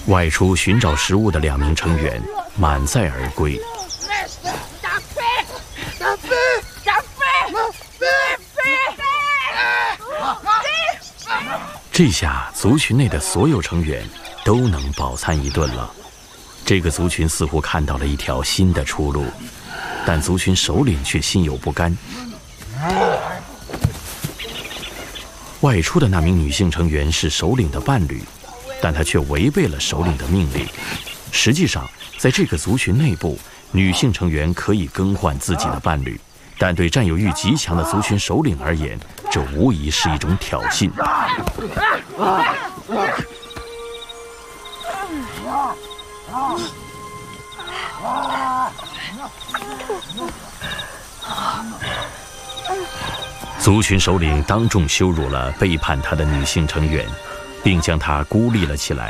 外出寻找食物的2名成员满载而归。这下族群内的所有成员都能饱餐一顿了。这个族群似乎看到了一条新的出路，但族群首领却心有不甘。外出的那名女性成员是首领的伴侣，但她却违背了首领的命令。实际上，在这个族群内部，女性成员可以更换自己的伴侣，但对占有欲极强的族群首领而言，这无疑是一种挑衅。族群首领当众羞辱了背叛他的女性成员，并将她孤立了起来。